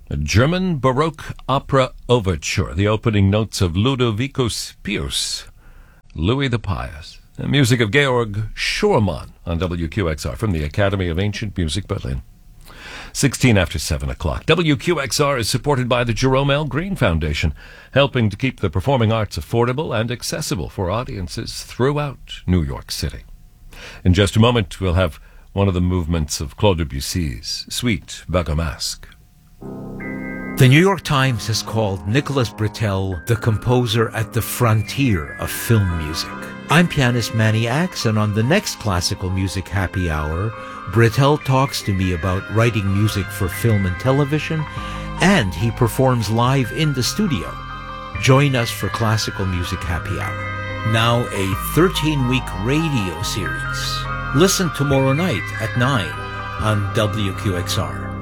A German Baroque opera overture, the opening notes of Ludovicus Pius, Louis the Pious. The music of Georg Schurmann on WQXR from the Academy of Ancient Music, Berlin. 16 after 7 o'clock. WQXR is supported by the Jerome L. Green Foundation, helping to keep the performing arts affordable and accessible for audiences throughout New York City. In just a moment, we'll have one of the movements of Claude Debussy's Suite Bergamasque. The New York Times has called Nicholas Britell the composer at the frontier of film music. I'm pianist Manny Axe, and on the next Classical Music Happy Hour, Britell talks to me about writing music for film and television, and he performs live in the studio. Join us for Classical Music Happy Hour. Now a 13-week radio series. Listen tomorrow night at 9 on WQXR.